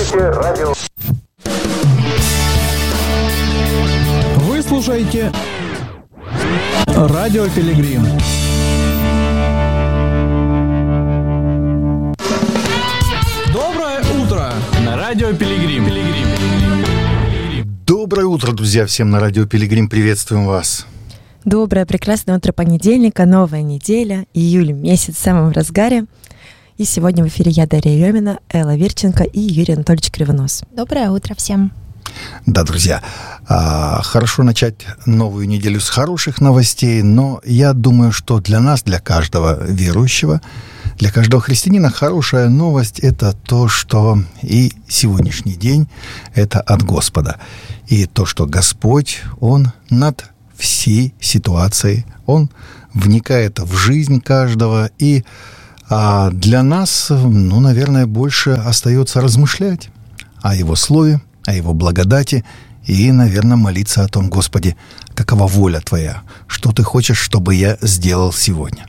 Слушайте радио. Вы слушаете Радио Пилигрим. Доброе утро на Радио Пилигрим. Доброе утро, друзья, всем на Радио Пилигрим. Приветствуем вас. Доброе, прекрасное утро понедельника, новая неделя, июль месяц в самом разгаре. И сегодня в эфире я, Дарья Ёмина, Элла Верченко и Юрий Анатольевич Кривонос. Доброе утро всем. Да, друзья, хорошо начать новую неделю с хороших новостей, но я думаю, что для нас, для каждого верующего, для каждого христианина хорошая новость – это то, что и сегодняшний день – это от Господа. И то, что Господь, Он над всей ситуацией, Он вникает в жизнь каждого, и для нас, наверное, больше остается размышлять о Его Слове, о Его благодати и, наверное, молиться о том: Господи, какова воля Твоя, что Ты хочешь, чтобы я сделал сегодня.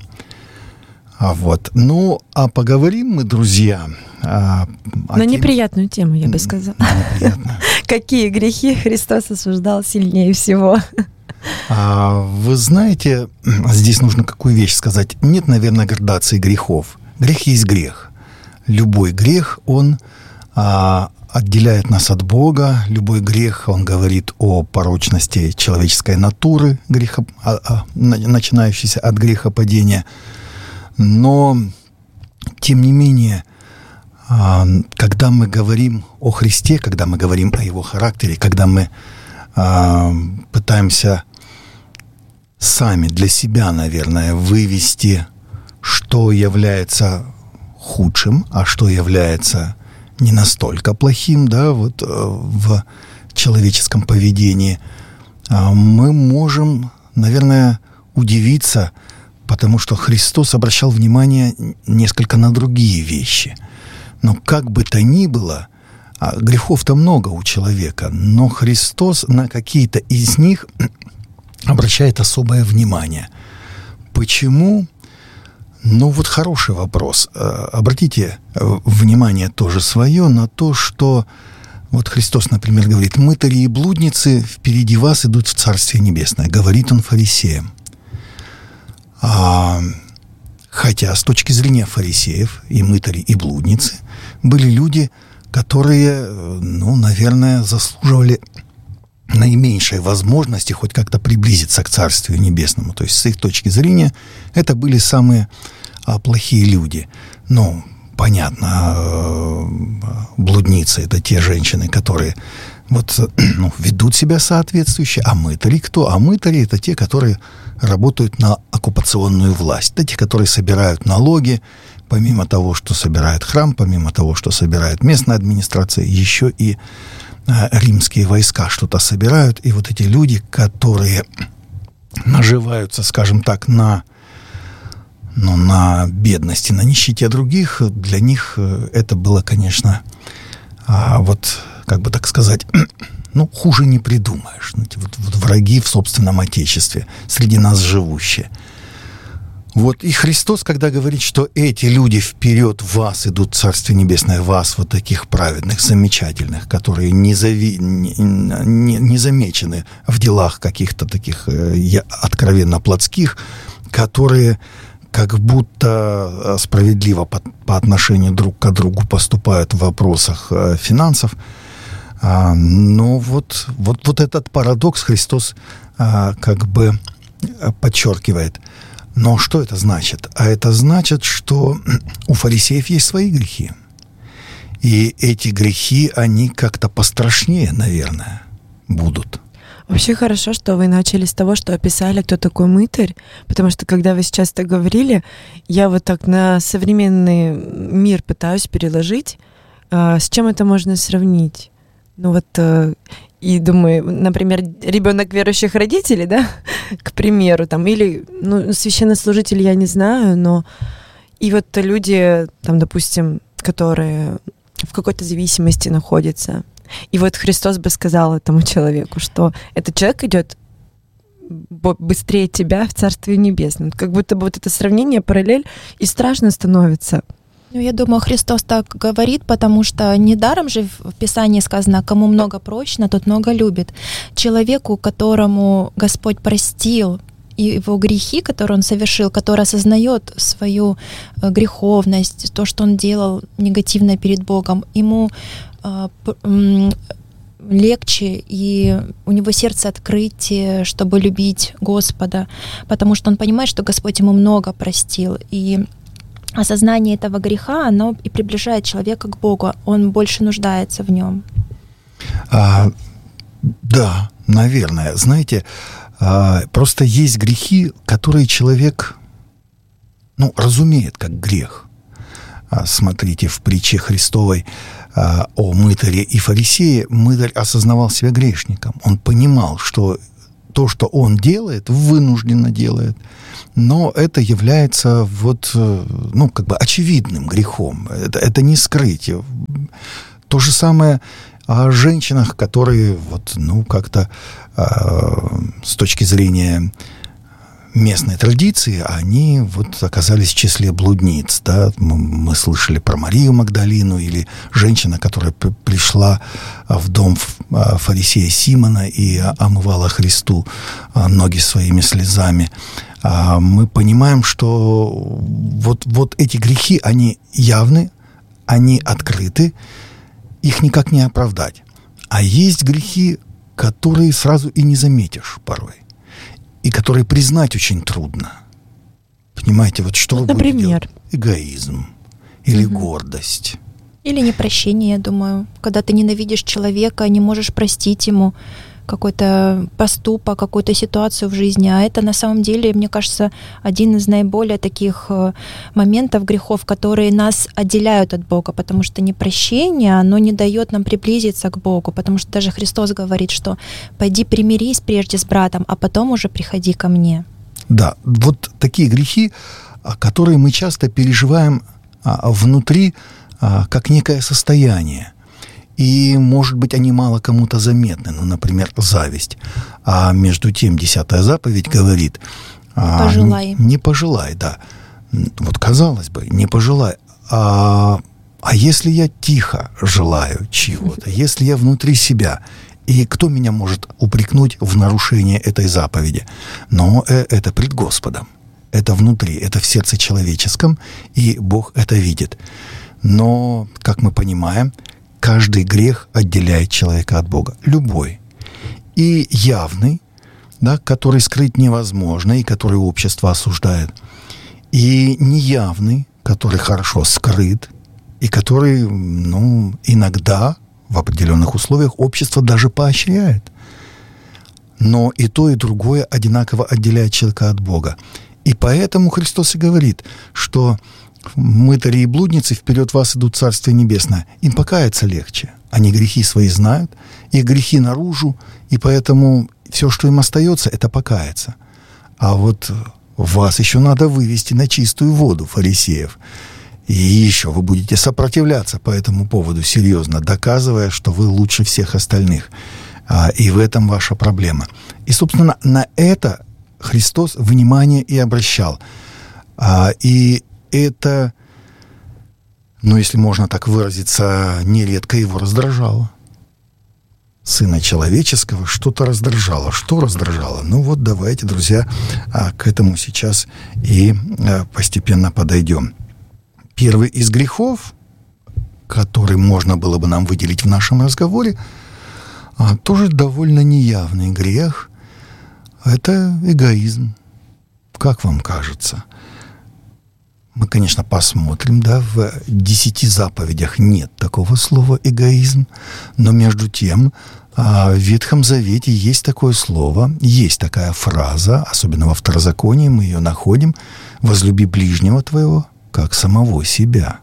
А поговорим мы, друзья, на неприятную тему, я бы сказала. Какие грехи Христос осуждал сильнее всего? Вы знаете, здесь нужно какую вещь сказать. Нет, наверное, градации грехов. Грех есть грех. Любой грех, он отделяет нас от Бога. Любой грех, он говорит о порочности человеческой натуры, начинающейся от грехопадения. Но, тем не менее, когда мы говорим о Христе, когда мы говорим о Его характере, когда мы пытаемся сами для себя, наверное, вывести, что является худшим, а что является не настолько плохим, в человеческом поведении, мы можем, наверное, удивиться, потому что Христос обращал внимание несколько на другие вещи. Но как бы то ни было, грехов-то много у человека, но Христос на какие-то из них обращает особое внимание. Почему? Хороший вопрос. Обратите внимание тоже свое на то, что Христос, например, говорит: «Мытари и блудницы впереди вас идут в Царствие Небесное», говорит Он фарисеям. Хотя с точки зрения фарисеев и мытари, и блудницы были люди, которые, наверное, заслуживали наименьшей возможности хоть как-то приблизиться к Царствию Небесному. То есть с их точки зрения это были самые плохие люди. Понятно, блудницы — это те женщины, которые ведут себя соответствующе. А мытари кто? А мытари — это те, которые работают на оккупационную власть. Это те, которые собирают налоги, помимо того, что собирает храм, помимо того, что собирает местная администрация, еще и римские войска что-то собирают. И эти люди, которые наживаются, скажем так, на бедности, на нищете других, для них это было, конечно, как бы так сказать, хуже не придумаешь. Враги в собственном Отечестве, среди нас живущие. И Христос, когда говорит, что эти люди вперед вас идут в Царствие Небесное, вас, таких праведных, замечательных, которые не замечены в делах каких-то таких откровенно плотских, которые как будто справедливо по отношению друг к другу поступают в вопросах финансов. Но этот парадокс Христос как бы подчеркивает. Но что это значит? А это значит, что у фарисеев есть свои грехи. И эти грехи, они как-то пострашнее, наверное, будут. Вообще хорошо, что вы начали с того, что описали, кто такой мытарь, потому что, когда вы сейчас так говорили, я так на современный мир пытаюсь переложить, с чем это можно сравнить. И думаю, например, ребенок верующих родителей, к примеру, или священнослужитель, я не знаю, но и люди, допустим, которые в какой-то зависимости находятся. И Христос бы сказал этому человеку, что этот человек идет быстрее тебя в Царствие Небесное. Как будто бы это сравнение, параллель, и страшно становится. Я думаю, Христос так говорит, потому что недаром же в Писании сказано: кому много прощено, тот много любит. Человеку, которому Господь простил и его грехи, которые он совершил, который осознает свою греховность, то, что он делал негативно перед Богом, ему легче, и у него сердце открытие, чтобы любить Господа, потому что он понимает, что Господь ему много простил, и осознание этого греха, оно и приближает человека к Богу, он больше нуждается в нем. Да, наверное. Знаете, просто есть грехи, которые человек, разумеет как грех. Смотрите, в притче Христовой о мытаре и фарисее, мытарь осознавал себя грешником. Он понимал, что то, что он делает, вынужденно делает, но это является очевидным грехом. Это не скрыть. То же самое о женщинах, которые с точки зрения местной традиции, они оказались в числе блудниц. Да? Мы слышали про Марию Магдалину, или женщина, которая пришла в дом фарисея Симона и омывала Христу ноги своими слезами. Мы понимаем, что эти грехи, они явны, они открыты, их никак не оправдать. А есть грехи, которые сразу и не заметишь порой, и которые признать очень трудно. Понимаете, что вы будете делать? Эгоизм или гордость. Или непрощение, я думаю. Когда ты ненавидишь человека, не можешь простить ему какой-то поступок, какую-то ситуацию в жизни. А это на самом деле, мне кажется, один из наиболее таких моментов грехов, которые нас отделяют от Бога, потому что непрощение, оно не дает нам приблизиться к Богу, потому что даже Христос говорит, что «пойди примирись прежде с братом, а потом уже приходи ко мне». Да, такие грехи, которые мы часто переживаем внутри как некое состояние. И, может быть, они мало кому-то заметны. Например, зависть. А между тем 10-я заповедь говорит: «Пожелай». Не пожелай, да. Казалось бы, не пожелай. А если я тихо желаю чего-то, если я внутри себя, и кто меня может упрекнуть в нарушении этой заповеди? Но это пред Господом. Это внутри, это в сердце человеческом, и Бог это видит. Но, как мы понимаем, каждый грех отделяет человека от Бога. Любой. И явный, да, который скрыть невозможно, и который общество осуждает. И неявный, который хорошо скрыт, и который, иногда, в определенных условиях, общество даже поощряет. Но и то, и другое одинаково отделяет человека от Бога. И поэтому Христос и говорит, что мытари и блудницы вперед вас идут в Царствие Небесное. Им покаяться легче. Они грехи свои знают, их грехи наружу, и поэтому все, что им остается, это покаяться. А вас еще надо вывести на чистую воду, фарисеев. И еще вы будете сопротивляться по этому поводу серьезно, доказывая, что вы лучше всех остальных. И в этом ваша проблема. И, собственно, на это Христос внимание и обращал. И это, если можно так выразиться, нередко его раздражало. Сына человеческого что-то раздражало. Что раздражало? Давайте, друзья, к этому сейчас и постепенно подойдем. Первый из грехов, который можно было бы нам выделить в нашем разговоре, тоже довольно неявный грех, это эгоизм. Как вам кажется? Мы, конечно, посмотрим, да, в 10 заповедях нет такого слова «эгоизм», но между тем в Ветхом Завете есть такое слово, есть такая фраза, особенно во Второзаконии мы ее находим: «Возлюби ближнего твоего, как самого себя».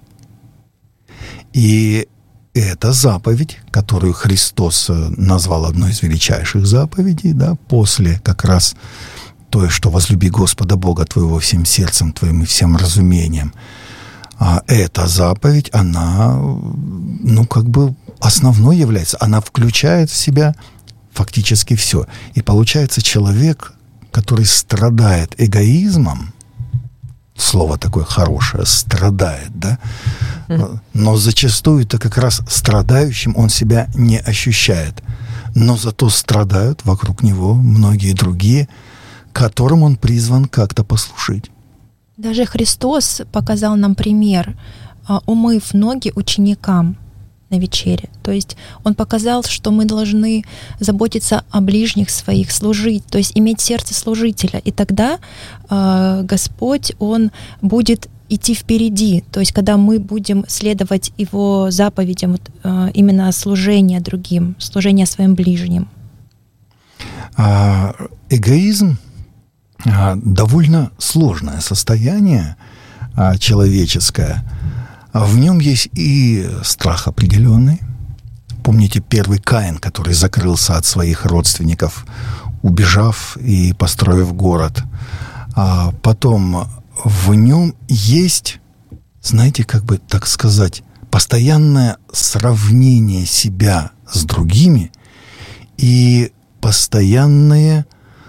И это заповедь, которую Христос назвал одной из величайших заповедей, да, после как раз то, что возлюби Господа Бога твоего всем сердцем твоим и всем разумением. А эта заповедь, она, основной является. Она включает в себя фактически все. И получается, человек, который страдает эгоизмом, слово такое хорошее, страдает, да? Но зачастую-то как раз страдающим он себя не ощущает. Но зато страдают вокруг него многие другие, которым он призван как-то послужить. Даже Христос показал нам пример, умыв ноги ученикам на вечере. То есть он показал, что мы должны заботиться о ближних своих, служить, то есть иметь сердце служителя. И тогда Господь, Он будет идти впереди. То есть когда мы будем следовать Его заповедям, именно служения другим, служения своим ближним. Эгоизм довольно сложное состояние человеческое. В нем есть и страх определенный. Помните первый Каин, который закрылся от своих родственников, убежав и построив город. А потом в нем есть, знаете, как бы так сказать, постоянное сравнение себя с другими и постоянное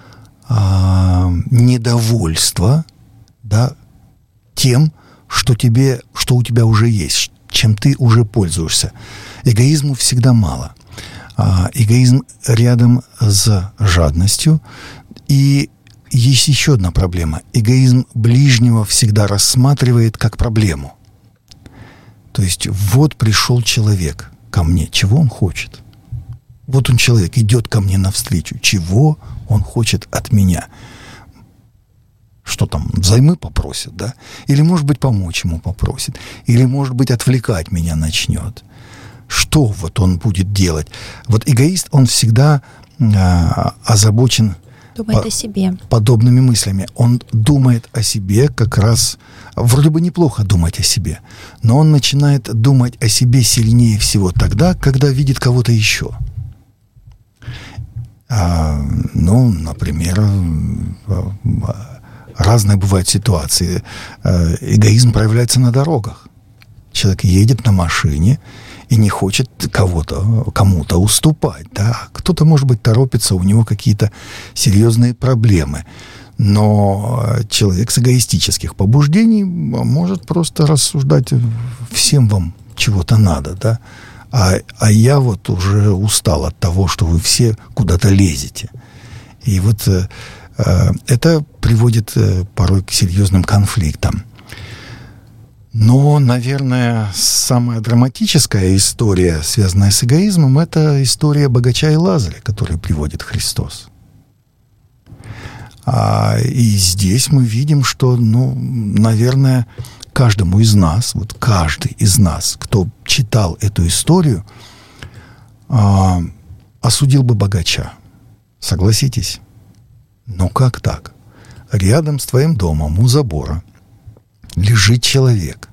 недовольство, да, тем, что у тебя уже есть, чем ты уже пользуешься. Эгоизму всегда мало. Эгоизм рядом с жадностью. И есть еще одна проблема. Эгоизм ближнего всегда рассматривает как проблему. То есть вот пришел человек ко мне. Чего он хочет? Вот он человек, идет ко мне навстречу. Чего он хочет от меня? Что там, взаймы попросит, да? Или, может быть, помочь ему попросит. Или, может быть, отвлекать меня начнет. Что вот он будет делать? Вот эгоист, он всегда озабочен Думает о себе. Подобными мыслями. Он думает о себе как раз... Вроде бы неплохо думать о себе, но он начинает думать о себе сильнее всего тогда, когда видит кого-то еще. Например... Разные бывают ситуации. Эгоизм проявляется на дорогах. Человек едет на машине и не хочет кому-то уступать. Да? Кто-то, может быть, торопится, у него какие-то серьезные проблемы. Но человек с эгоистических побуждений может просто рассуждать: всем вам чего-то надо, да? А я вот уже устал от того, что вы все куда-то лезете. И вот... это приводит порой к серьезным конфликтам. Но, наверное, самая драматическая история, связанная с эгоизмом, это история богача и Лазаря, которую приводит Христос. И здесь мы видим, что, наверное, каждому из нас, вот каждый из нас, кто читал эту историю, осудил бы богача. Согласитесь? Но как так? Рядом с твоим домом, у забора, лежит человек.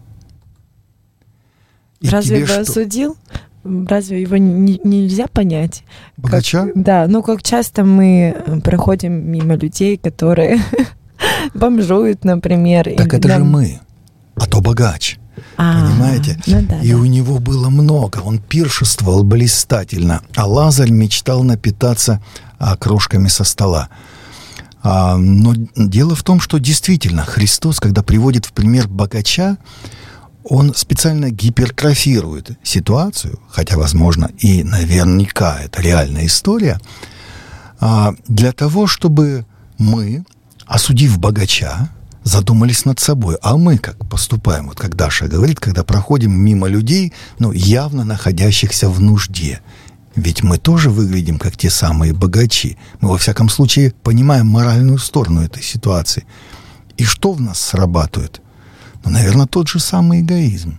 И разве его осудил? Разве его нельзя понять? Богача? Да, как часто мы проходим мимо людей, которые бомжуют, например. Так это же мы, а то богач. Понимаете? И у него было много. Он пиршествовал блистательно, а Лазарь мечтал напитаться крошками со стола. Но дело в том, что действительно Христос, когда приводит в пример богача, он специально гипертрофирует ситуацию, хотя, возможно, и наверняка это реальная история, для того, чтобы мы, осудив богача, задумались над собой. А мы как поступаем? Вот как Даша говорит, когда проходим мимо людей, явно находящихся в нужде. Ведь мы тоже выглядим как те самые богачи. Мы, во всяком случае, понимаем моральную сторону этой ситуации. И что в нас срабатывает? Наверное, тот же самый эгоизм.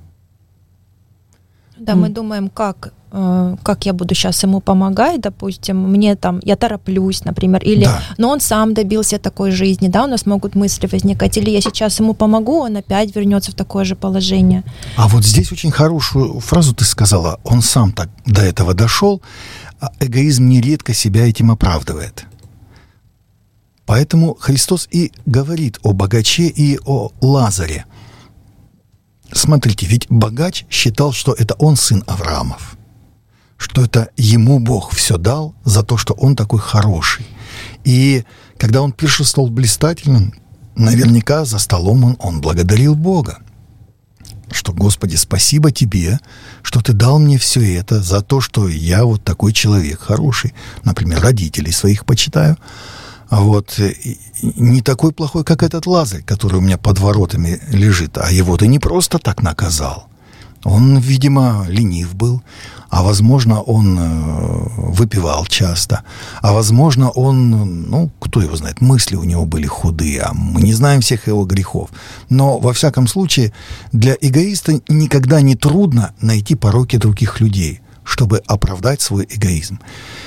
Да, мы думаем, как я буду сейчас ему помогать, допустим, я тороплюсь, например, или, но он сам добился такой жизни, да, у нас могут мысли возникать, или я сейчас ему помогу, он опять вернется в такое же положение. А вот здесь очень хорошую фразу ты сказала: он сам так до этого дошел, а эгоизм нередко себя этим оправдывает. Поэтому Христос и говорит о богаче и о Лазаре. Смотрите, ведь богач считал, что это он сын Авраамов, что это ему Бог все дал за то, что он такой хороший. И когда он пиршествовал блистательно, наверняка за столом он благодарил Бога. Что, Господи, спасибо Тебе, что Ты дал мне все это за то, что я вот такой человек хороший. Например, родителей своих почитаю. А вот не такой плохой, как этот Лазарь, который у меня под воротами лежит. А его Ты не просто так наказал. Он, видимо, ленив был, а, возможно, он выпивал часто, а, возможно, он, кто его знает, мысли у него были худые, а мы не знаем всех его грехов. Но, во всяком случае, для эгоиста никогда не трудно найти пороки других людей, чтобы оправдать свой эгоизм.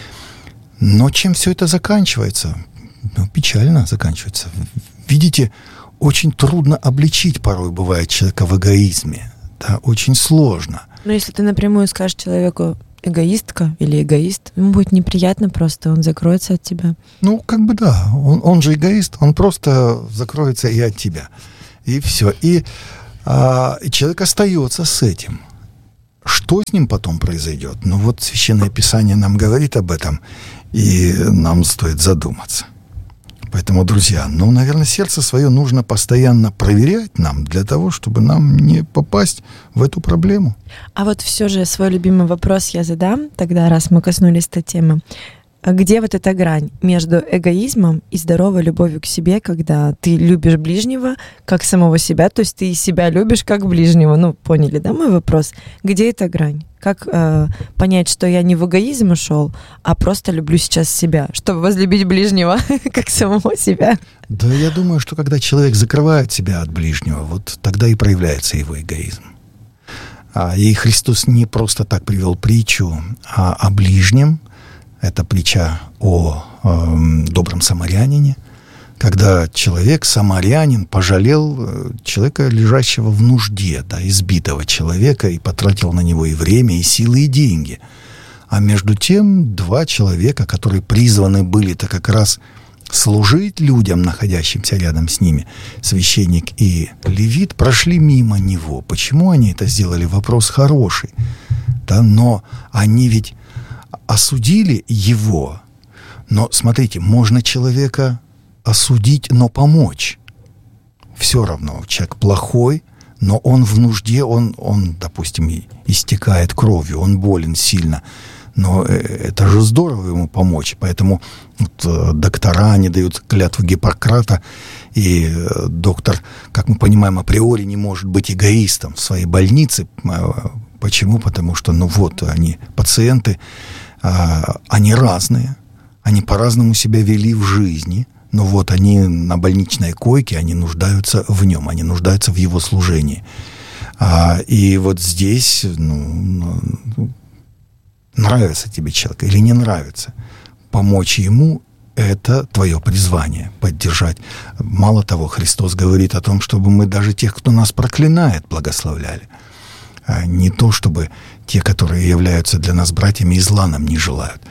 Но чем все это заканчивается? Печально заканчивается. Видите, очень трудно обличить порой бывает человека в эгоизме. Да, очень сложно. Но если ты напрямую скажешь человеку эгоистка или эгоист, ему будет неприятно просто, он закроется от тебя. Да, он же эгоист, он просто закроется и от тебя. И все. И человек остается с этим. Что с ним потом произойдет? Священное Писание нам говорит об этом, и нам стоит задуматься. Поэтому, друзья, наверное, сердце свое нужно постоянно проверять нам для того, чтобы нам не попасть в эту проблему. А вот все же свой любимый вопрос я задам тогда, раз мы коснулись этой темы. Где вот эта грань между эгоизмом и здоровой любовью к себе, когда ты любишь ближнего как самого себя, то есть ты себя любишь как ближнего? Поняли, да, мой вопрос? Где эта грань? Как понять, что я не в эгоизм ушел, а просто люблю сейчас себя, чтобы возлюбить ближнего как самого себя? Да, я думаю, что когда человек закрывает себя от ближнего, вот тогда и проявляется его эгоизм. И Христос не просто так привел притчу о ближнем. Это притча о добром самарянине, когда человек, самарянин, пожалел человека, лежащего в нужде, избитого человека, и потратил на него и время, и силы, и деньги. А между тем, два человека, которые призваны были-то как раз служить людям, находящимся рядом с ними, священник и левит, прошли мимо него. Почему они это сделали? Вопрос хороший. Но они ведь осудили его. Но, смотрите, можно человека осудить, но помочь. Все равно человек плохой, но он в нужде, он, допустим, истекает кровью, он болен сильно. Но это же здорово ему помочь. Поэтому доктора, они дают клятву Гиппократа, и доктор, как мы понимаем, априори не может быть эгоистом в своей больнице. Почему? Потому что, они, пациенты, они разные, они по-разному себя вели в жизни, но они на больничной койке, они нуждаются в нем, они нуждаются в его служении. И здесь, нравится тебе человек или не нравится, помочь ему — это твое призвание, поддержать. Мало того, Христос говорит о том, чтобы мы даже тех, кто нас проклинает, благословляли. Не то, чтобы те, которые являются для нас братьями, и зла нам не желают.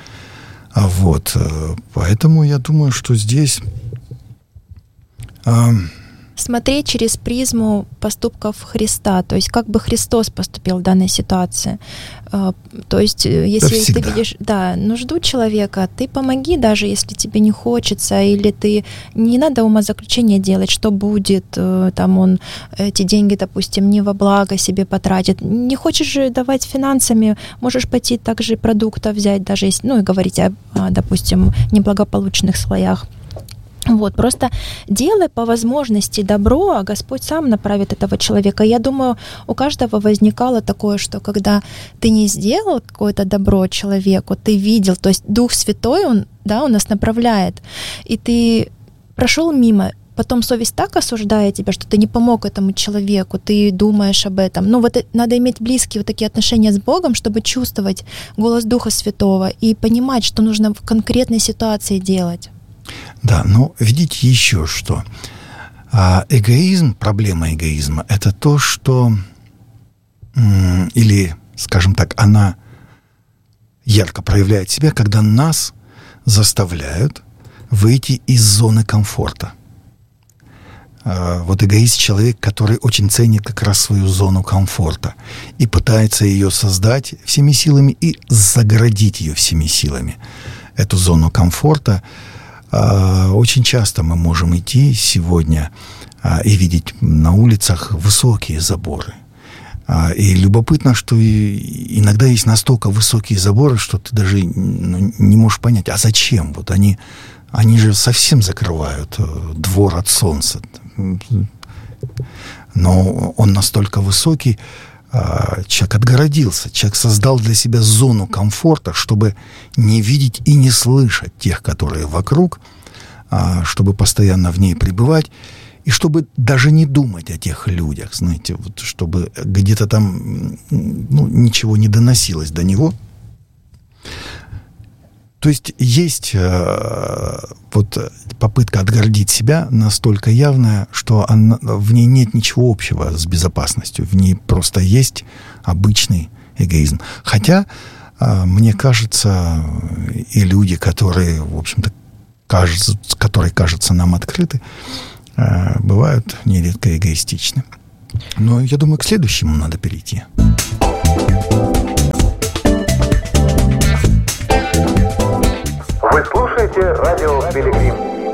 Поэтому я думаю, что здесь... Смотреть через призму поступков Христа, то есть как бы Христос поступил в данной ситуации. То есть если ты видишь нужду человека, ты помоги, даже если тебе не хочется, или ты не надо умозаключения делать, что будет, он эти деньги, допустим, не во благо себе потратит. Не хочешь же давать финансами, можешь пойти также продуктов взять, даже если, и говорить о, допустим, неблагополучных слоях. Просто делай по возможности добро, а Господь сам направит этого человека. Я думаю, у каждого возникало такое, что когда ты не сделал какое-то добро человеку, ты видел, то есть Дух Святой, Он нас направляет, и ты прошел мимо, потом совесть так осуждает тебя, что ты не помог этому человеку, ты думаешь об этом. Надо иметь близкие такие отношения с Богом, чтобы чувствовать голос Духа Святого и понимать, что нужно в конкретной ситуации делать. Да, видите еще что. Эгоизм, проблема эгоизма, это то, что, или, скажем так, она ярко проявляет себя, когда нас заставляют выйти из зоны комфорта. Эгоист — человек, который очень ценит как раз свою зону комфорта и пытается ее создать всеми силами и загородить ее всеми силами. Эту зону комфорта очень часто мы можем идти сегодня и видеть на улицах высокие заборы. И любопытно, что иногда есть настолько высокие заборы, что ты даже не можешь понять, а зачем? Вот они же совсем закрывают двор от солнца. Но он настолько высокий, человек отгородился, человек создал для себя зону комфорта, чтобы не видеть и не слышать тех, которые вокруг, чтобы постоянно в ней пребывать, и чтобы даже не думать о тех людях, знаете, вот, чтобы где-то там ничего не доносилось до него. То есть вот попытка отгородить себя настолько явная, что в ней нет ничего общего с безопасностью. В ней просто есть обычный эгоизм. Хотя, мне кажется, и люди, которые, в общем-то, которые кажутся нам открыты, бывают нередко эгоистичны. Но я думаю, к следующему надо перейти. Вы слушаете радио Пилигрим.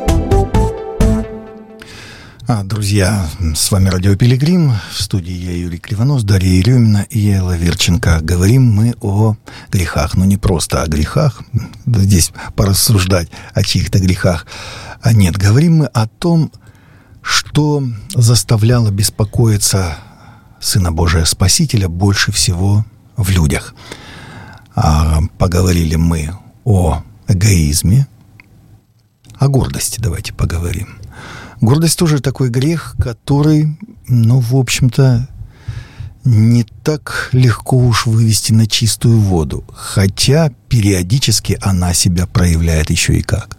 Друзья, с вами радио Пилигрим. В студии я, Юрий Кривонос, Дарья Еремина и Элла Верченко. Говорим мы о грехах. Но не просто о грехах. Здесь порассуждать о чьих-то грехах. Нет, говорим мы о том, что заставляло беспокоиться Сына Божия Спасителя больше всего в людях. Поговорили мы о эгоизме, о гордости давайте поговорим. Гордость тоже такой грех, который, в общем-то, не так легко уж вывести на чистую воду, хотя периодически она себя проявляет еще и как.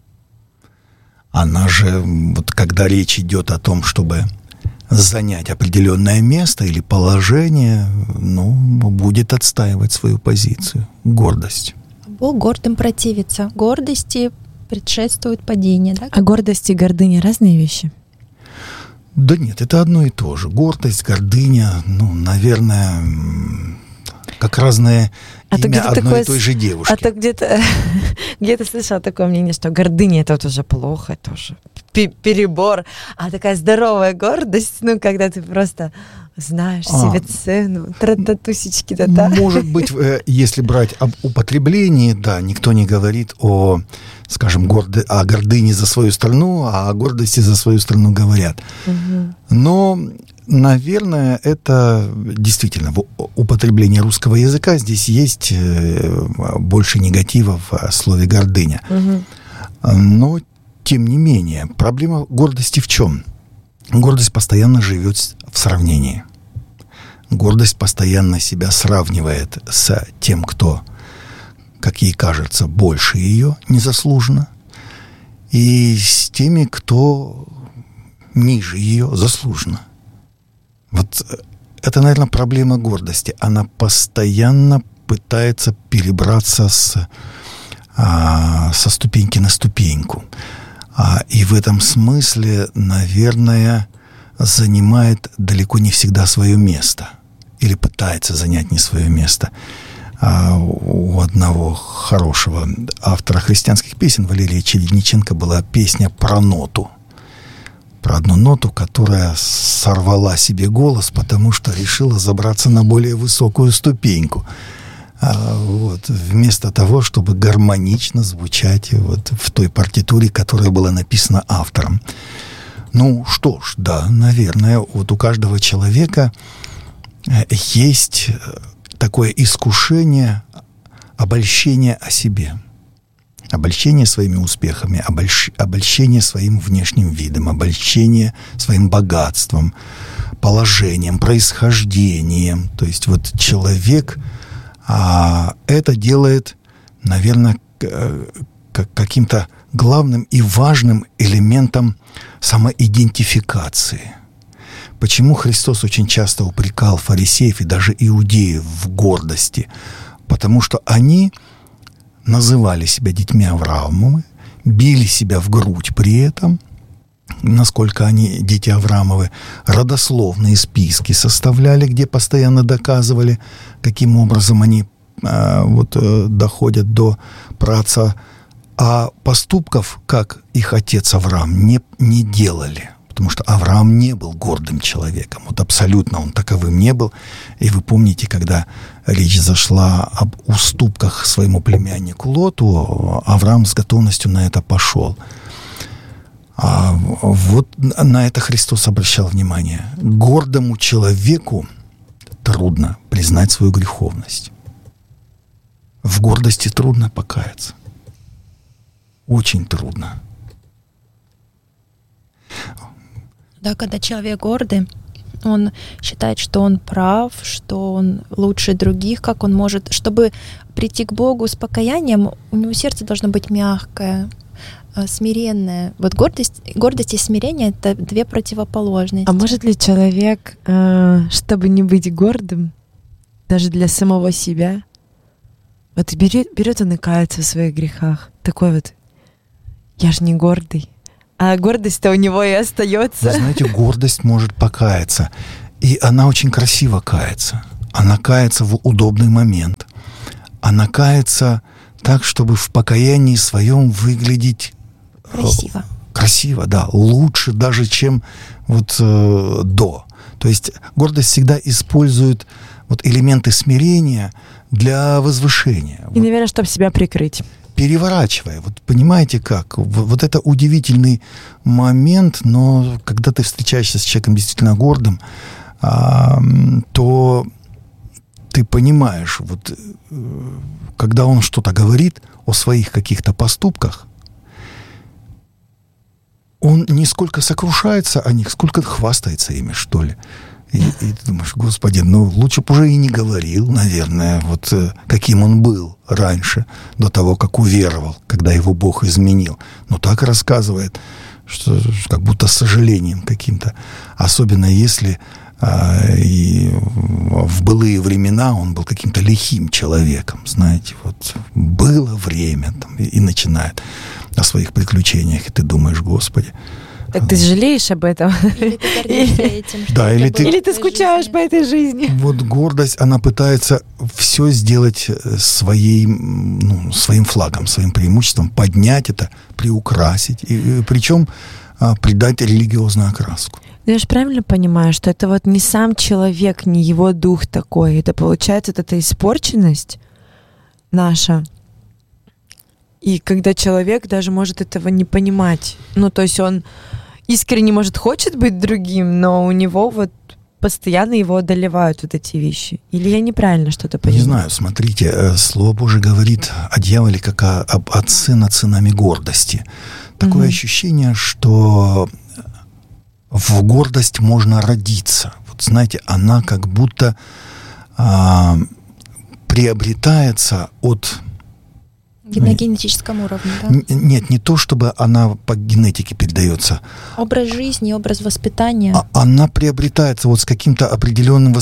Она же, вот когда речь идет о том, чтобы занять определенное место или положение, будет отстаивать свою позицию. Гордость. Бог гордым противится. Гордости предшествует падение. Да? А гордость и гордыня разные вещи? Да нет, это одно и то же. Гордость, гордыня, наверное, как разное имя одной и той же девушки. А то где-то слышала такое мнение, что гордыня — это вот уже плохо, это уже перебор. А такая здоровая гордость, когда ты просто знаешь себе цену, тра-та-тусечки, да-да. Может быть, если брать об употреблении, да, никто не говорит о, скажем, о гордыне за свою страну, а о гордости за свою страну говорят. Угу. Но, наверное, это действительно в употреблении русского языка здесь есть больше негатива в слове «гордыня». Угу. Но, тем не менее, проблема гордости в чем? Гордость постоянно живет в сравнении. Гордость постоянно себя сравнивает с тем, кто, как ей кажется, больше ее незаслуженно, и с теми, кто ниже ее заслуженно. Вот это, наверное, проблема гордости. Она постоянно пытается перебраться со ступеньки на ступеньку. И в этом смысле, наверное, занимает далеко не всегда свое место. Или пытается занять не свое место. У одного хорошего автора христианских песен, Валерия Чередниченко, была песня про ноту. Про одну ноту, которая сорвала себе голос, потому что решила забраться на более высокую ступеньку. Вместо того, чтобы гармонично звучать в той партитуре, которая была написана автором. Что ж, да, наверное, у каждого человека есть такое искушение обольщения о себе. Обольщение своими успехами, обольщение своим внешним видом, обольщение своим богатством, положением, происхождением. То есть человек это делает, наверное, каким-то главным и важным элементом самоидентификации. Почему Христос очень часто упрекал фарисеев и даже иудеев в гордости? Потому что они называли себя детьми Авраамовы, били себя в грудь при этом, насколько они дети Авраамовы, родословные списки составляли, где постоянно доказывали, каким образом они доходят до праотца А поступков, как их отец Авраам, не делали. Потому что Авраам не был гордым человеком. Вот абсолютно он таковым не был. И вы помните, когда речь зашла об уступках своему племяннику Лоту, Авраам с готовностью на это пошел. А вот на это Христос обращал внимание. Гордому человеку трудно признать свою греховность. В гордости трудно покаяться. Очень трудно. Да, когда человек гордый, он считает, что он прав, что он лучше других, как он может. Чтобы прийти к Богу с покаянием, у него сердце должно быть мягкое, смиренное. Вот гордость и смирение — это две противоположности. А может ли человек, чтобы не быть гордым, даже для самого себя, вот берет он и кается в своих грехах? Такой вот: я же не гордый. А гордость-то у него и остается. Вы знаете, гордость может покаяться. И она очень красиво кается. Она кается в удобный момент. Она кается так, чтобы в покаянии своем выглядеть Красиво. Красиво, да. Лучше даже, чем вот до. То есть гордость всегда использует вот элементы смирения для возвышения. И, наверное, чтобы себя прикрыть. Переворачивая. Вот понимаете как? Вот это удивительный момент, но когда ты встречаешься с человеком действительно гордым, то ты понимаешь, вот когда он что-то говорит о своих каких-то поступках, он не сколько сокрушается о них, сколько хвастается ими, что ли. И ты думаешь: Господи, лучше бы уже и не говорил, наверное, вот каким он был раньше, до того, как уверовал, когда его Бог изменил. Но так рассказывает, что как будто с сожалением каким-то. Особенно если и в былые времена он был каким-то лихим человеком, знаете, вот было время, там, и начинает о своих приключениях, и ты думаешь: Господи. Так ты жалеешь об этом? Или ты гордишься этим, что Да, это или было Или в ты твоей скучаешь жизни? по этой жизни? Вот гордость, она пытается все сделать своим флагом, своим преимуществом, поднять это, приукрасить, и причем придать религиозную окраску. Я же правильно понимаю, что это вот не сам человек, не его дух такой. Это получается вот эта испорченность наша. И когда человек даже может этого не понимать. То есть он искренне, может, хочет быть другим, но у него вот постоянно его одолевают вот эти вещи. Или я неправильно что-то понимаю? Не знаю, смотрите, Слово Божие говорит о дьяволе как об отце над сынами гордости. Такое ощущение, что в гордость можно родиться. Вот знаете, она как будто приобретается от... На генетическом уровне, да? Нет, не то, чтобы она по генетике передается. Образ жизни, образ воспитания. Она приобретается вот с каким-то определенным...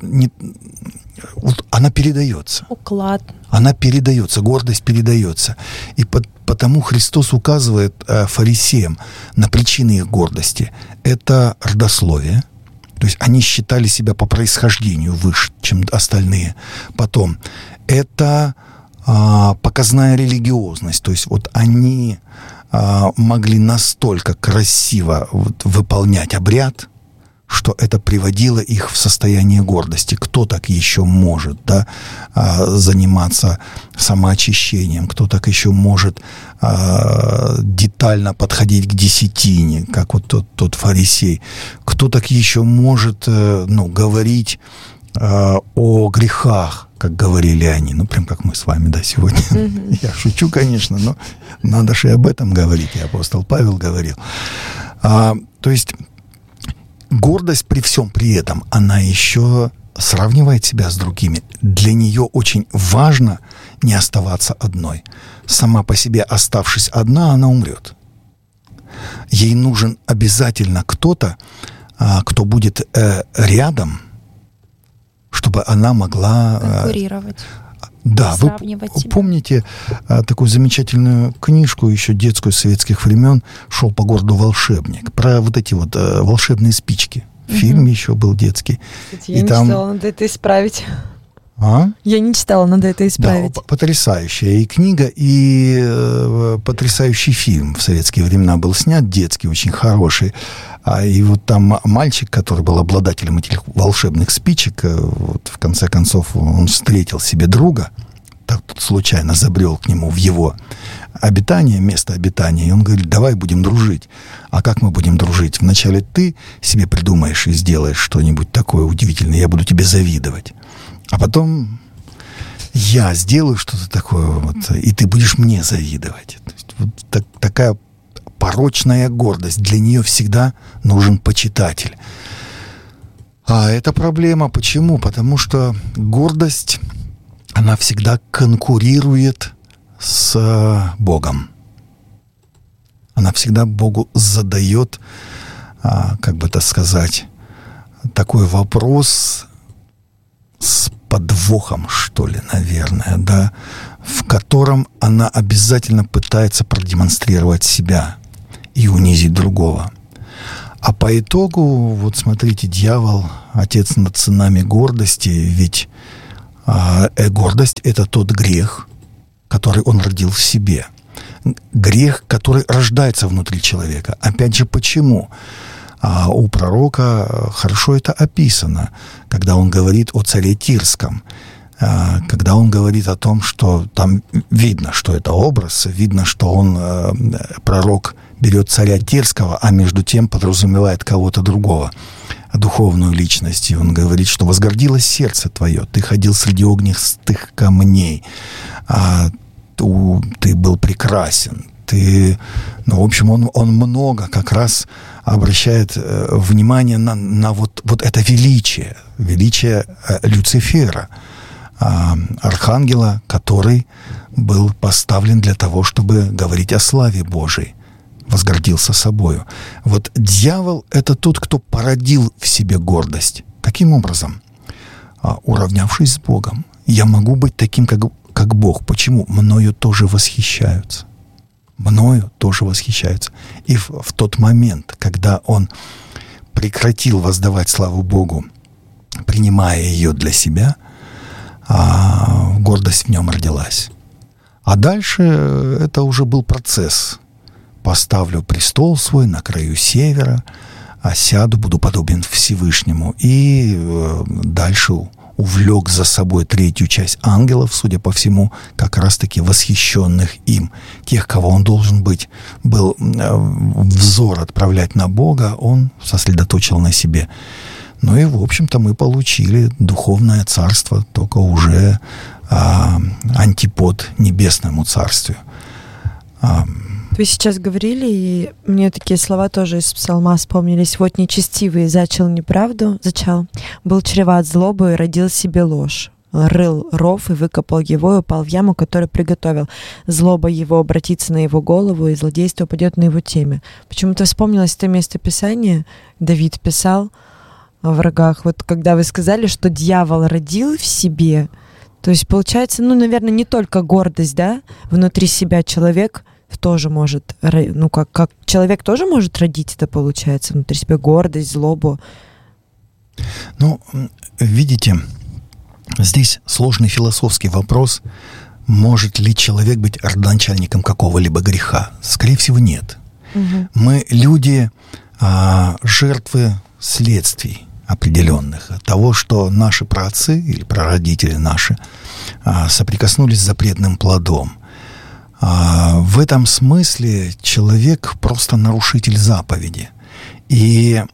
Вот она передается. Уклад. Она передается, гордость передается. И потому Христос указывает фарисеям на причины их гордости. Это родословие. То есть они считали себя по происхождению выше, чем остальные. Потом это... показная религиозность, то есть вот они могли настолько красиво выполнять обряд, что это приводило их в состояние гордости. Кто так еще может, да, заниматься самоочищением, кто так еще может детально подходить к десятине, как вот тот фарисей, кто так еще может говорить о грехах, как говорили они, прям как мы с вами, да, сегодня. Я шучу, конечно, но надо же и об этом говорить, и апостол Павел говорил. То есть гордость при всем при этом, она еще сравнивает себя с другими. Для нее очень важно не оставаться одной. Сама по себе, оставшись одна, она умрет. Ей нужен обязательно кто-то, кто будет рядом, чтобы она могла... Конкурировать. Да, вы помните такую замечательную книжку еще детскую советских времен «Шел по городу волшебник», про вот эти вот волшебные спички. Фильм еще был детский. Кстати, я мечтала, надо это исправить. Я не читала, надо это исправить. Да, потрясающая и книга, и потрясающий фильм в советские времена был снят, детский, очень хороший. И вот там мальчик, который был обладателем этих волшебных спичек, вот в конце концов он встретил себе друга, так тут случайно забрел к нему в его обитание, место обитания, и он говорит: давай будем дружить. А как мы будем дружить? Вначале ты себе придумаешь и сделаешь что-нибудь такое удивительное, я буду тебе завидовать. А потом я сделаю что-то такое, вот, и ты будешь мне завидовать. То есть, вот такая порочная гордость. Для нее всегда нужен почитатель. А это проблема. Почему? Потому что гордость, она всегда конкурирует с Богом. Она всегда Богу задает, как бы это сказать, такой вопрос с подвохом, что ли, наверное, да, в котором она обязательно пытается продемонстрировать себя и унизить другого. А по итогу, вот смотрите, дьявол, отец над сынами гордости, ведь гордость — это тот грех, который он родил в себе. Грех, который рождается внутри человека. Опять же, почему? У пророка хорошо это описано, когда он говорит о царе Тирском, когда он говорит о том, что там видно, что это образ, видно, что он, пророк, берет царя Тирского, а между тем подразумевает кого-то другого, духовную личность. И он говорит, что возгордилось сердце твое, ты ходил среди огнистых камней, ты был прекрасен, ты... Ну, в общем, он много как раз обращает внимание на вот это величие Люцифера, архангела, который был поставлен для того, чтобы говорить о славе Божией, возгордился собою. Вот дьявол — это тот, кто породил в себе гордость. Каким образом? Уравнявшись с Богом. Я могу быть таким, как Бог. Почему? Мною тоже восхищаются. Мною тоже восхищаются. И в тот момент, когда он прекратил воздавать славу Богу, принимая ее для себя, гордость в нем родилась. А дальше это уже был процесс. Поставлю престол свой на краю севера, сяду, буду подобен Всевышнему. И дальше увлек за собой третью часть ангелов, судя по всему, как раз-таки восхищенных им. Тех, кого он должен был взор отправлять на Бога, он сосредоточил на себе. Ну и, в общем-то, мы получили духовное царство, только уже антипод небесному царствию. Вы сейчас говорили, и мне такие слова тоже из псалма вспомнились. «Вот нечестивый зачал неправду, был чреват злобой, родил себе ложь. Рыл ров и выкопал его, и упал в яму, которую приготовил. Злоба его обратится на его голову, и злодейство упадет на его теме». Почему-то вспомнилось это местописание. Давид писал о врагах. Вот когда вы сказали, что дьявол родил в себе, то есть получается, наверное, не только гордость, да, внутри себя человек тоже может, как человек тоже может родить это, получается, внутри себя гордость, злобу. Ну, видите, здесь сложный философский вопрос. Может ли человек быть родоначальником какого-либо греха? Скорее всего, нет. Угу. Мы люди, жертвы следствий определенных. Того, что наши праотцы или прародители наши соприкоснулись с запретным плодом. В этом смысле человек просто нарушитель заповеди. И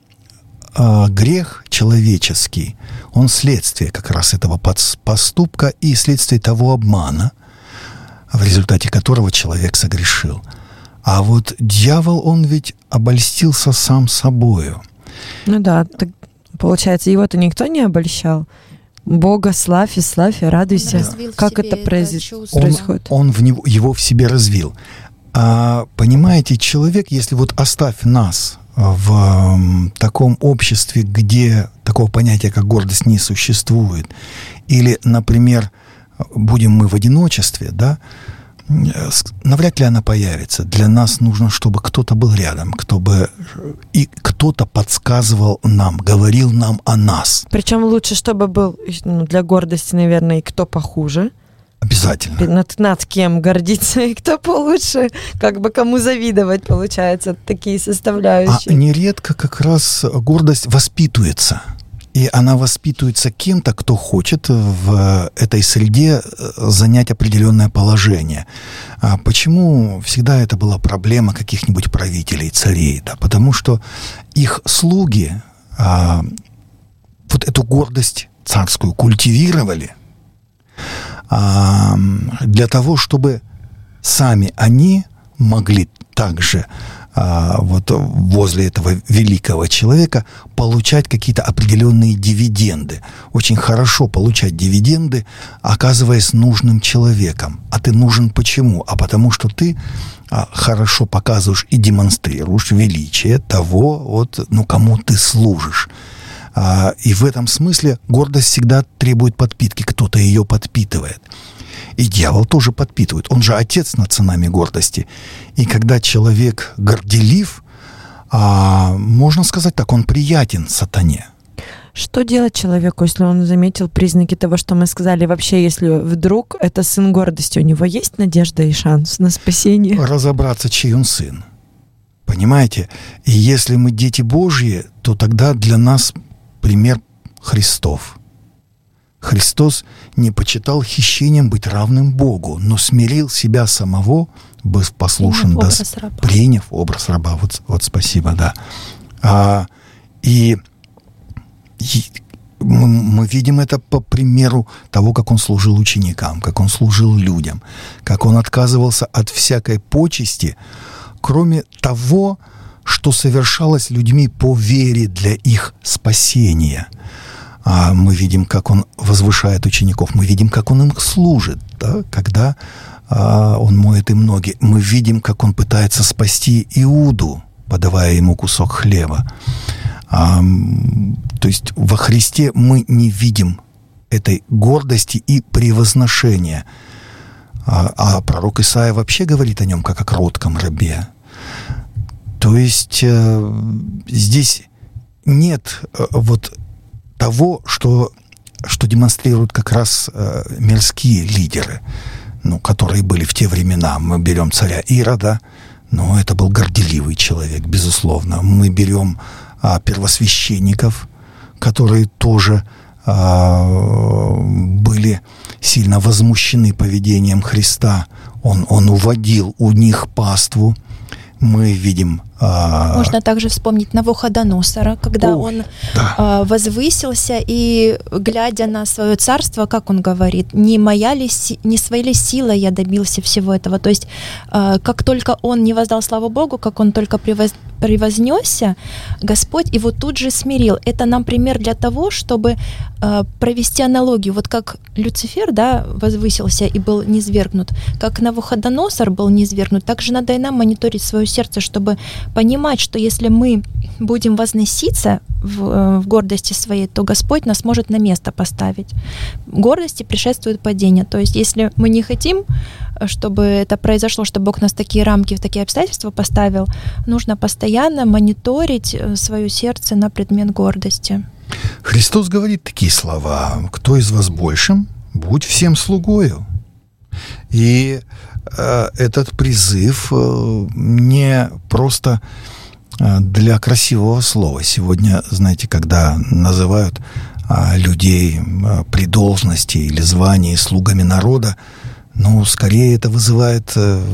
грех человеческий, он следствие как раз этого поступка и следствие того обмана, в результате которого человек согрешил. А вот дьявол, он ведь обольстился сам собою. Ну да, так, получается, его-то никто не обольщал. Бога славь и радуйся. Как это происходит? Он его в себе развил. Понимаете, человек, если вот оставь нас в таком обществе, где такого понятия, как гордость, не существует, или, например, будем мы в одиночестве, да, навряд ли она появится. Для нас нужно, чтобы кто-то был рядом, и кто-то подсказывал нам, говорил нам о нас. Причем лучше, чтобы был, для гордости, наверное, и кто похуже. Обязательно. Над кем гордиться и кто получше, как бы кому завидовать, получается, такие составляющие. А нередко как раз гордость воспитывается. И она воспитывается кем-то, кто хочет в этой среде занять определенное положение. А почему всегда это была проблема каких-нибудь правителей, царей? Да? Потому что их слуги вот эту гордость царскую культивировали для того, чтобы сами они могли также вот возле этого великого человека получать какие-то определенные дивиденды. Очень хорошо получать дивиденды, оказываясь нужным человеком. А ты нужен почему? А потому что ты хорошо показываешь и демонстрируешь величие того, кому ты служишь. И в этом смысле гордость всегда требует подпитки. Кто-то ее подпитывает. И дьявол тоже подпитывает. Он же отец над сынами гордости. И когда человек горделив, можно сказать так, он приятен сатане. Что делать человеку, если он заметил признаки того, что мы сказали? Вообще, если вдруг это сын гордости, у него есть надежда и шанс на спасение? Разобраться, чей он сын. Понимаете? И если мы дети Божьи, то тогда для нас пример Христов. Христос не почитал хищением быть равным Богу, но смирил себя самого, быв послушен, приняв образ раба. Вот спасибо, да. И мы видим это по примеру того, как он служил ученикам, как он служил людям, как он отказывался от всякой почести, кроме того, что совершалось людьми по вере для их спасения. Мы видим, как он возвышает учеников, мы видим, как он им служит, да? Когда он моет им ноги. Мы видим, как он пытается спасти Иуду, подавая ему кусок хлеба. То есть во Христе мы не видим этой гордости и превозношения. А пророк Исаия вообще говорит о нем как о кротком рабе. То есть здесь нет вот того, что демонстрируют как раз мирские лидеры, которые были в те времена. Мы берем царя Ирода, это был горделивый человек, безусловно. Мы берем первосвященников, которые тоже были сильно возмущены поведением Христа. Он уводил у них паству. Мы видим... Можно также вспомнить Навуходоносора, когда он возвысился и, глядя на свое царство, как он говорит, не своей ли силой я добился всего этого. То есть, как только он не воздал славу Богу, как он только превознесся, Господь его тут же смирил. Это нам пример для того, чтобы провести аналогию. Вот как Люцифер, возвысился и был низвергнут, как Навуходоносор был низвергнут, так же надо и нам мониторить свое сердце, чтобы понимать, что если мы будем возноситься в гордости своей, то Господь нас может на место поставить. Гордости предшествует падение. То есть если мы не хотим, чтобы это произошло, чтобы Бог нас в такие рамки, в такие обстоятельства поставил, нужно постоянно мониторить свое сердце на предмет гордости. Христос говорит такие слова: «Кто из вас большим, будь всем слугою». И этот призыв не просто для красивого слова. Сегодня, знаете, когда называют людей при должности или звании слугами народа, скорее это вызывает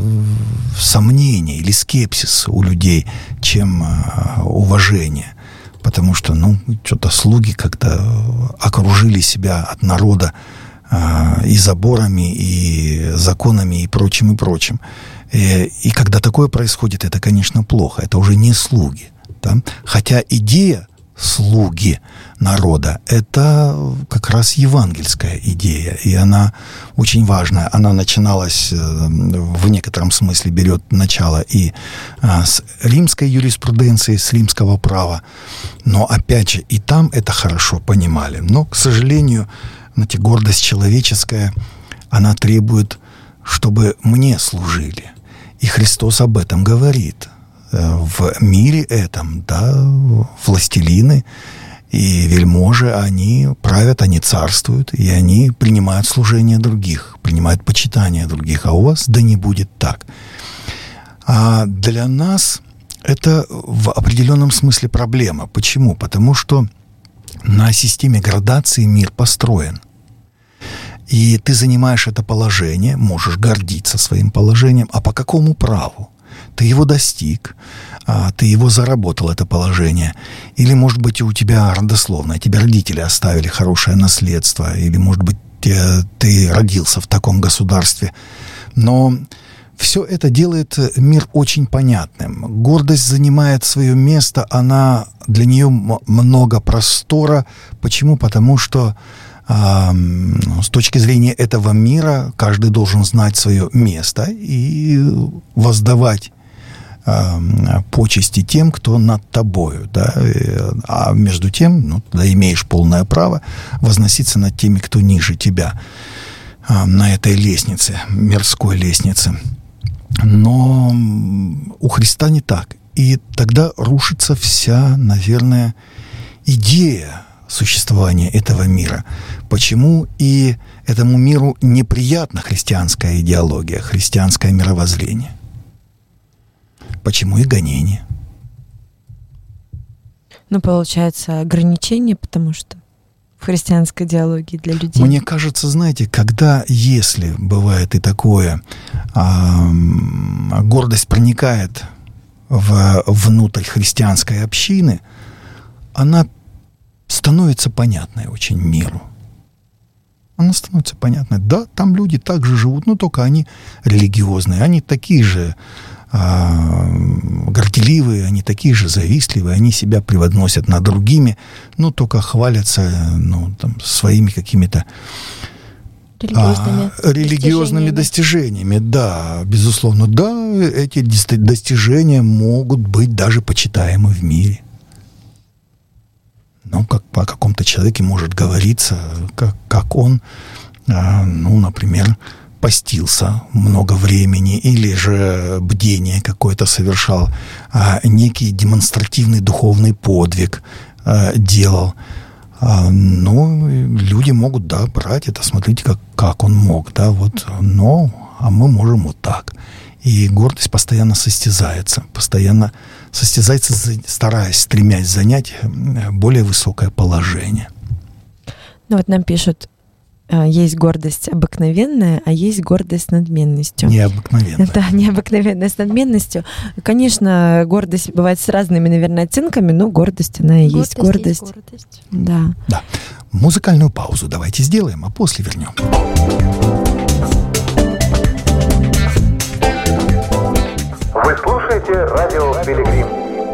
сомнение или скепсис у людей, чем уважение. Потому что, что-то слуги как-то окружили себя от народа и заборами, и законами, и прочим, и прочим. И когда такое происходит, это, конечно, плохо. Это уже не слуги. Да? Хотя идея слуги народа — это как раз евангельская идея. И она очень важная. Она начиналась, в некотором смысле, берет начало и с римской юриспруденции, с римского права. Но, опять же, и там это хорошо понимали. Но, к сожалению, гордость человеческая, она требует чтобы мне служили. И Христос об этом говорит. В мире этом, да, властелины и вельможи, они правят, они царствуют, и они принимают служение других, принимают почитание других. А у вас да не будет так. А для нас это в определенном смысле проблема. Почему? Потому что на системе градации мир построен. И ты занимаешь это положение, можешь гордиться своим положением. А по какому праву? Ты его достиг, ты его заработал, это положение. Или, может быть, у тебя родословно, тебе родители оставили хорошее наследство, или, может быть, ты родился в таком государстве. Но все это делает мир очень понятным. Гордость занимает свое место, для нее много простора. Почему? Потому что с точки зрения этого мира каждый должен знать свое место и воздавать почести тем, кто над тобою, да? А между тем, ты имеешь полное право возноситься над теми, кто ниже тебя на этой лестнице, мирской лестнице. Но у Христа не так. И тогда рушится вся, наверное, идея существования этого мира. Почему и этому миру неприятна христианская идеология, христианское мировоззрение? Почему и гонение? Получается, ограничение, потому что в христианской идеологии для людей. Мне кажется, знаете, если бывает и такое, гордость проникает внутрь христианской общины, она становится понятной очень миру. Она становится понятной. Да, там люди так же живут, но только они религиозные, они такие же горделивые, они такие же завистливые, они себя превозносят над другими, только хвалятся своими какими-то религиозными достижениями. Да, безусловно. Да, эти достижения могут быть даже почитаемы в мире. Как о каком-то человеке может говориться, как он, например, постился много времени, или же бдение какое-то совершал, некий демонстративный духовный подвиг делал. Люди могут, брать это, смотрите, как он мог, а мы можем вот так. И гордость постоянно состязается, стремясь занять более высокое положение. Нам пишут, есть гордость обыкновенная, а есть гордость с надменностью. Необыкновенная. Да, необыкновенная с надменностью. Конечно, гордость бывает с разными, наверное, оттенками, но гордость, она и есть гордость. Да. Музыкальную паузу давайте сделаем, а после вернем. Вы слушаете радио Пилигрим.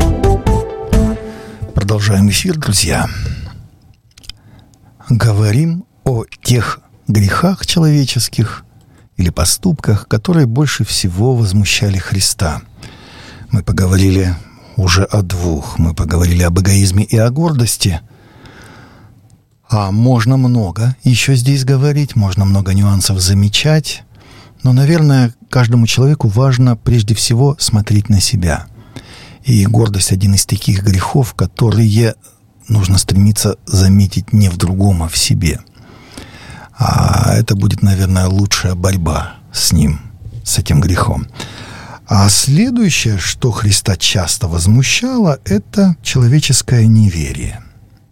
Продолжаем эфир, друзья. Говорим о тех грехах человеческих или поступках, которые больше всего возмущали Христа. Мы поговорили уже о двух. Мы поговорили об эгоизме и о гордости. А можно много еще здесь говорить, можно много нюансов замечать. Но, наверное, каждому человеку важно прежде всего смотреть на себя. И гордость — один из таких грехов, которые нужно стремиться заметить не в другом, а в себе. А это будет, наверное, лучшая борьба с ним, с этим грехом. А следующее, что Христа часто возмущало, это человеческое неверие.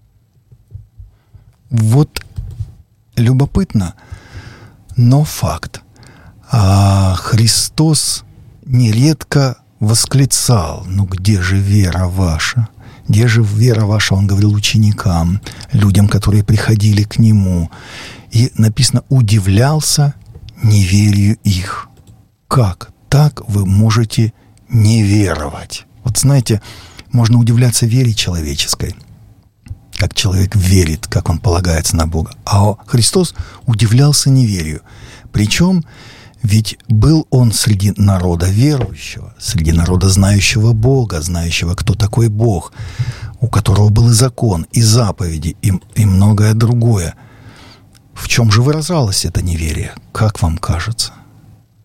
Любопытно, но факт. А Христос нередко восклицал: где же вера ваша? Где же вера ваша? Он говорил ученикам, людям, которые приходили к Нему. И написано, удивлялся неверию их. Как так вы можете не веровать? Знаете, можно удивляться вере человеческой, как человек верит, как он полагается на Бога. А Христос удивлялся неверию. Причем ведь был он среди народа верующего, среди народа знающего Бога, знающего, кто такой Бог, у которого был и закон, и заповеди, и многое другое. В чем же выражалось это неверие? Как вам кажется?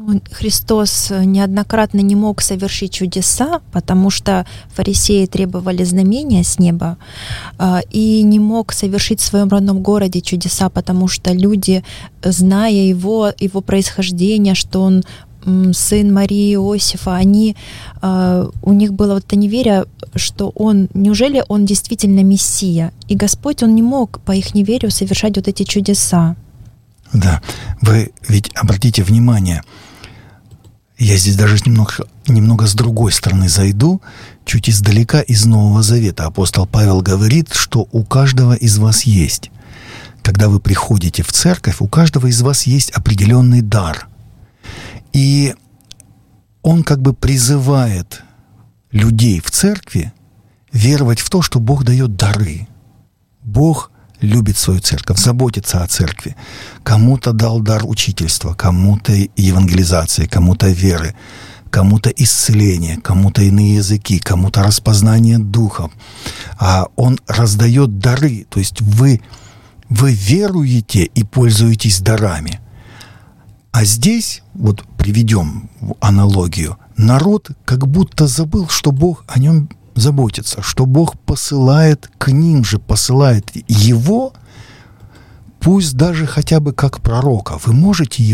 Христос неоднократно не мог совершить чудеса, потому что фарисеи требовали знамения с неба, и не мог совершить в своем родном городе чудеса, потому что люди, зная его происхождение, что он сын Марии и Иосифа, у них было вот это неверие, что неужели он действительно Мессия? И Господь, он не мог по их неверию совершать вот эти чудеса. Да, вы ведь обратите внимание, я здесь даже немного с другой стороны зайду, чуть издалека из Нового Завета. Апостол Павел говорит, что у каждого из вас есть. Когда вы приходите в церковь, у каждого из вас есть определенный дар. И он как бы призывает людей в церкви веровать в то, что Бог дает дары. Бог любит свою церковь, заботится о церкви. Кому-то дал дар учительства, кому-то евангелизации, кому-то веры, кому-то исцеления, кому-то иные языки, кому-то распознание духов. А Он раздает дары. То есть вы веруете и пользуетесь дарами. А здесь, вот приведем аналогию, народ как будто забыл, что Бог о нем заботится, что Бог посылает к ним же, посылает его, пусть даже хотя бы как пророка. Вы можете